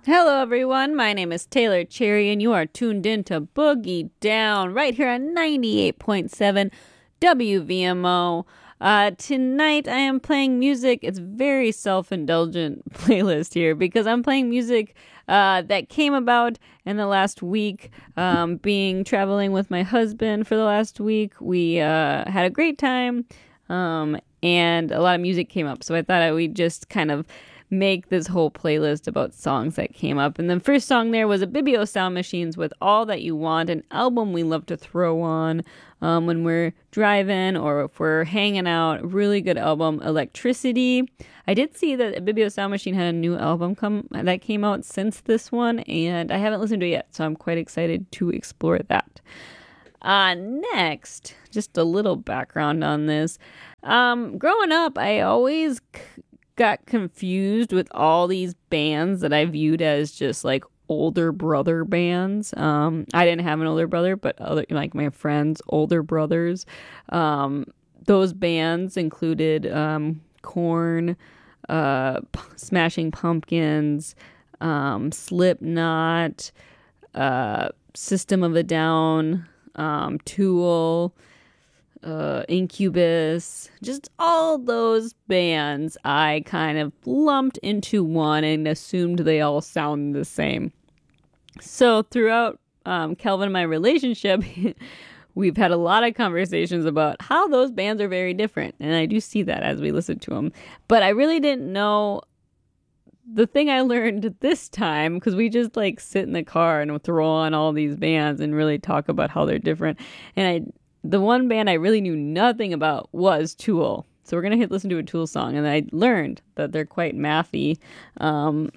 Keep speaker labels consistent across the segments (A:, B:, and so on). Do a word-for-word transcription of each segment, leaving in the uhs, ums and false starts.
A: Hello, everyone. My name is Taylor Cherry, and you are tuned in to Boogie Down right here on ninety-eight point seven W V M O. Uh, tonight, I am playing music. It's very self-indulgent playlist here because I'm playing music uh, that came about in the last week. Um, being traveling with my husband for the last week, we uh, had a great time, um, and a lot of music came up. So I thought I would just kind of make this whole playlist about songs that came up. And the first song there was Ibibio Sound Machines with All That You Want, an album we love to throw on um, when we're driving or if we're hanging out. Really good album, Electricity. I did see that Ibibio Sound Machine had a new album come that came out since this one, and I haven't listened to it yet, so I'm quite excited to explore that. Uh, next, just a little background on this. Um, growing up, I always c- got confused with all these bands that I viewed as just like older brother bands. Um, I didn't have an older brother, but other like my friends' older brothers. Um, those bands included um, Korn, uh, P- Smashing Pumpkins, um, Slipknot, uh, System of a Down, um, Tool, uh, Incubus, just all those bands I kind of lumped into one and assumed they all sound the same. So throughout um, Calvin and my relationship, we've had a lot of conversations about how those bands are very different. And I do see that as we listen to them. But I really didn't know the thing I learned this time, because we just like sit in the car and throw on all these bands and really talk about how they're different. And I The one band I really knew nothing about was Tool. So we're going to hit listen to a Tool song. And I learned that they're quite mathy. Um,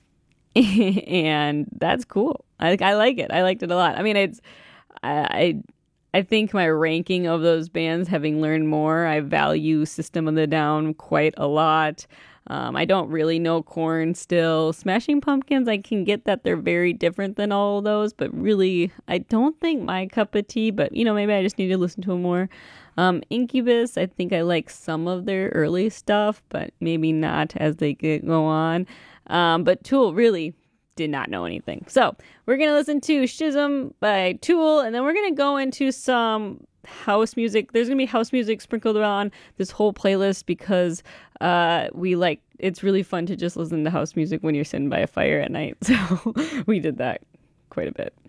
A: and that's cool. I, I like it. I liked it a lot. I mean, it's, I, I, I think my ranking of those bands, having learned more, I value System of the Down quite a lot. Um, I don't really know Korn still. Smashing Pumpkins, I can get that they're very different than all of those, but really, I don't think my cup of tea, but, you know, maybe I just need to listen to them more. Um, Incubus, I think I like some of their early stuff, but maybe not as they get, go on. Um, but Tool really did not know anything. So we're going to listen to Schism by Tool, and then we're going to go into some house music. There's gonna be house music sprinkled around this whole playlist because uh we like it's really fun to just listen to house music when you're sitting by a fire at night, so we did that quite a bit.